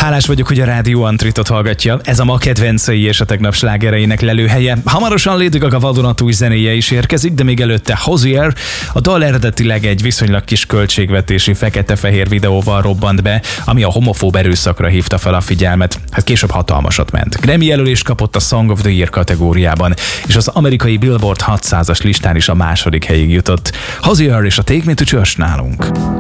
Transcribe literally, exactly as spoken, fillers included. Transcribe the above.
Hálás vagyok, hogy a Rádió Antritot hallgatja. Ez a ma kedvencei és a tegnap slágereinek lelőhelye. Hamarosan Lady Gaga vadonatúj zenéje is érkezik, de még előtte Hozier. A dal eredetileg egy viszonylag kis költségvetési fekete-fehér videóval robbant be, ami a homofób erőszakra hívta fel a figyelmet. Hát később hatalmasat ment. Grammy jelölést kapott a Song of the Year kategóriában, és az amerikai Billboard hatszázas listán is a második helyig jutott. Hozier és a Take Me to Church nálunk.